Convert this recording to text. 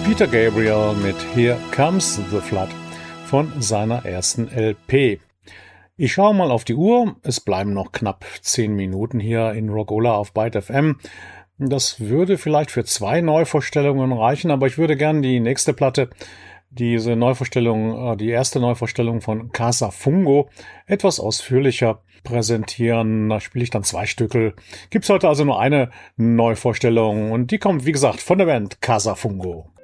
Peter Gabriel mit Here Comes the Flood von seiner ersten LP. Ich schaue mal auf die Uhr. Es bleiben noch knapp 10 Minuten hier in Rockola auf Byte FM. Das würde vielleicht für 2 Neuvorstellungen reichen, aber ich würde gern die nächste Platte, diese Neuvorstellung, die erste Neuvorstellung von Casa Fungo, etwas ausführlicher präsentieren. Da spiele ich dann 2 Stückel. Gibt's heute also nur eine Neuvorstellung und die kommt, wie gesagt, von der Band Casa Fungo.